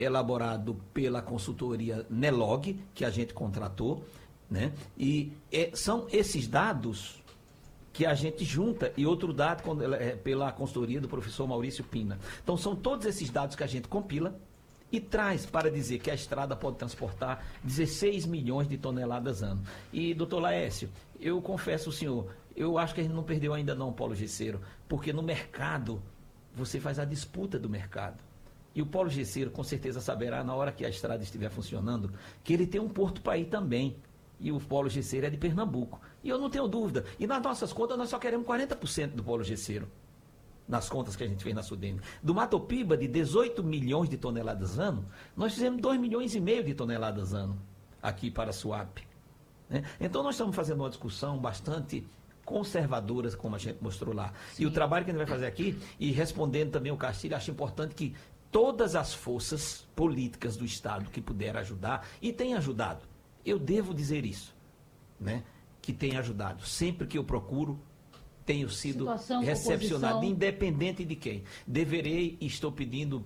elaborado pela consultoria Nelog, que a gente contratou, né? E são esses dados que a gente junta, e outro dado pela consultoria do professor Maurício Pina. Então, são todos esses dados que a gente compila e traz para dizer que a estrada pode transportar 16 milhões de toneladas ano. E, doutor Laércio, eu confesso ao senhor, eu acho que a gente não perdeu ainda não, Paulo Gesseiro, porque no mercado, você faz a disputa do mercado. E o Paulo Gesseiro, com certeza, saberá, na hora que a estrada estiver funcionando, que ele tem um porto para ir também. E o Paulo Gesseiro é de Pernambuco. E eu não tenho dúvida. E nas nossas contas, nós só queremos 40% do Paulo Gesseiro. Nas contas que a gente fez na Sudene. Do Matopiba, de 18 milhões de toneladas ano, nós fizemos 2 milhões e meio de toneladas ano aqui para a Suape. Né? Então, nós estamos fazendo uma discussão bastante conservadora, como a gente mostrou lá. Sim. E o trabalho que a gente vai fazer aqui, e respondendo também o Castilho, acho importante que todas as forças políticas do Estado que puderam ajudar, e têm ajudado, eu devo dizer isso, né? Que tem ajudado. Sempre que eu procuro, tenho sido recepcionado, oposição, independente de quem. Deverei e estou pedindo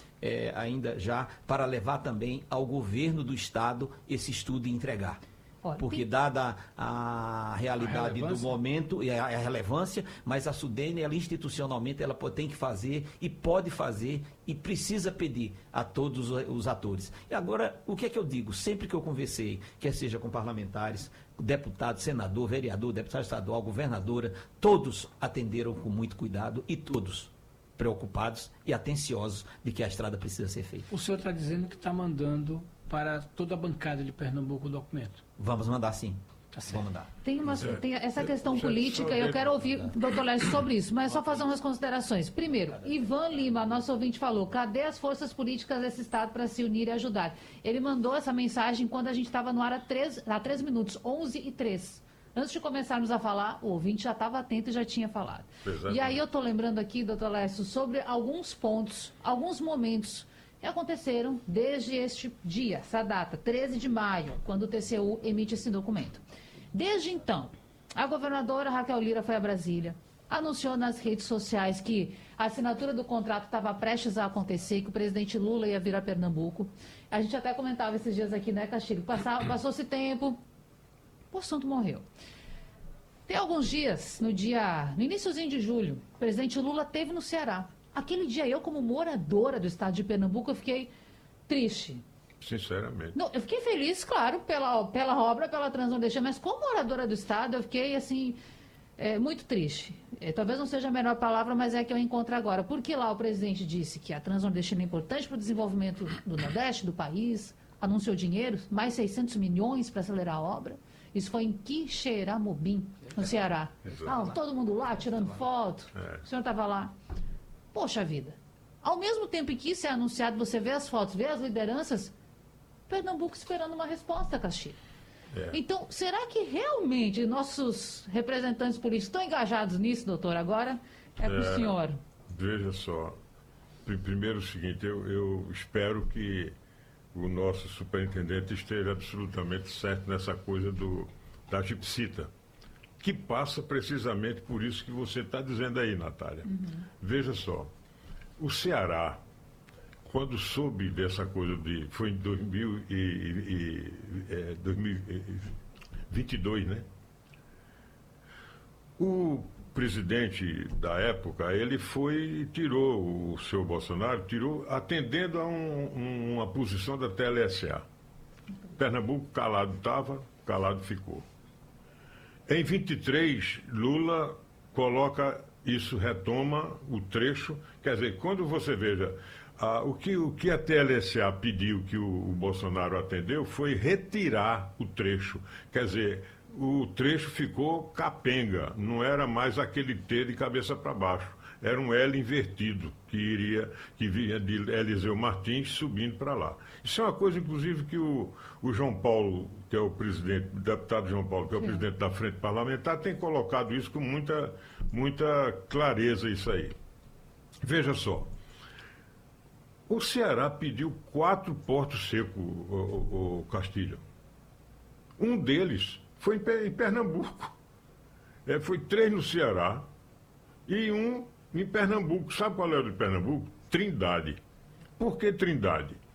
ainda já para levar também ao governo do Estado esse estudo e entregar. Porque dada a realidade do momento e a relevância, mas a Sudene, ela institucionalmente, ela tem que fazer e pode fazer e precisa pedir a todos os atores. E agora, o que é que eu digo? Sempre que eu conversei, quer seja com parlamentares, deputado, senador, vereador, deputado estadual, governadora, todos atenderam com muito cuidado e todos preocupados e atenciosos de que a estrada precisa ser feita. O senhor está dizendo que está mandando para toda a bancada de Pernambuco o documento? Vamos mandar, sim. Vamos mandar. Tem essa questão política, eu quero ouvir o doutor Laércio sobre isso, mas só fazer umas considerações. Primeiro, Ivan Lima, nosso ouvinte, falou: cadê as forças políticas desse Estado para se unir e ajudar? Ele mandou essa mensagem quando a gente estava no ar há 3 minutos, 11h03. Antes de começarmos a falar, o ouvinte já estava atento e já tinha falado. Exatamente. E aí eu estou lembrando aqui, doutor Laércio, sobre alguns pontos, alguns momentos que aconteceram desde este dia, essa data, 13 de maio, quando o TCU emite esse documento. Desde então, a governadora Raquel Lira foi a Brasília, anunciou nas redes sociais que a assinatura do contrato estava prestes a acontecer, que o presidente Lula ia vir a Pernambuco. A gente até comentava esses dias aqui, né, Castilho? Passou-se tempo, o assunto morreu. Tem alguns dias, no iniciozinho de julho, o presidente Lula esteve no Ceará. Aquele dia, eu, como moradora do estado de Pernambuco, eu fiquei triste. Sinceramente. Não, eu fiquei feliz, claro, pela obra, pela Transnordestina, mas como moradora do estado, eu fiquei, assim, muito triste. Talvez não seja a melhor palavra, mas é a que eu encontro agora. Porque lá o presidente disse que a Transnordestina é importante para o desenvolvimento do Nordeste, do país, anunciou dinheiro, mais 600 milhões para acelerar a obra. Isso foi em Quixeramobim, no Ceará. Todo mundo lá, tirando foto. O senhor estava lá. Poxa vida, ao mesmo tempo em que isso é anunciado, você vê as fotos, vê as lideranças, Pernambuco esperando uma resposta, Castilho. Então, será que realmente nossos representantes políticos estão engajados nisso, doutor? Agora é para o senhor. Veja só, primeiro o seguinte, eu espero que o nosso superintendente esteja absolutamente certo nessa coisa da gipsita, que passa precisamente por isso que você está dizendo aí, Natália. Veja só, o Ceará, quando soube dessa coisa foi em 2022, né? O presidente da época, ele tirou o seu Bolsonaro, atendendo a uma posição da TLSA. Pernambuco calado estava, calado ficou. Em 23, Lula coloca isso, retoma o trecho. Quer dizer, quando você veja, o que a TLSA pediu que o Bolsonaro atendeu foi retirar o trecho. Quer dizer, o trecho ficou capenga, não era mais aquele T de cabeça para baixo. Era um L invertido, que vinha de Eliseu Martins subindo para lá. Isso é uma coisa, inclusive, que o João Paulo, que é o presidente, o deputado João Paulo, que é o presidente da Frente Parlamentar, tem colocado isso com muita clareza, isso aí. Veja só, o Ceará pediu 4 portos secos, o Castilho. Um deles foi em Pernambuco. Foi 3 no Ceará e um em Pernambuco. Sabe qual é o de Pernambuco? Trindade. Por que Trindade?